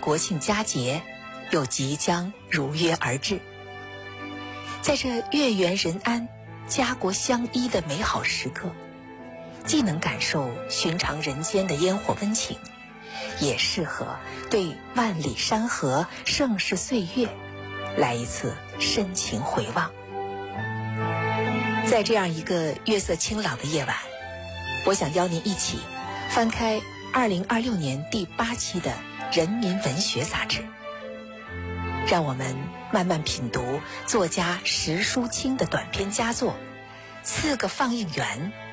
国庆佳节又即将如约而至。在这月圆人安、家国相依的美好时刻，既能感受寻常人间的烟火温情，也适合对万里山河、盛世岁月来一次深情回望。在这样一个月色清朗的夜晚，我想邀您一起翻开2026年第8期的《人民文学》杂志，让我们慢慢品读作家石淑清的短篇佳作《4个放映员》